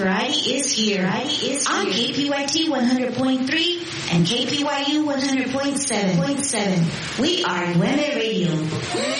variety is here. On KPYT 100.3 and KPYU 100.7. We are Nueve Radio.